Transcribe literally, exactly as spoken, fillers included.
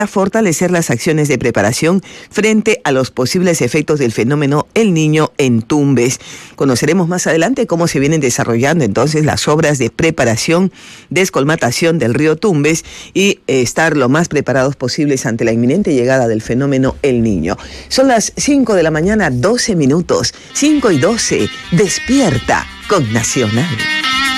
a fortalecer las acciones de preparación frente a los posibles efectos del fenómeno El Niño en Tumbes. Conoceremos más adelante cómo se vienen desarrollando entonces las obras de preparación, descolmatación del río Tumbes y eh, estar lo más preparados posibles ante la inminente llegada del fenómeno El Niño. Son las cinco de la mañana, doce minutos, cinco y doce, despierta con Nacional.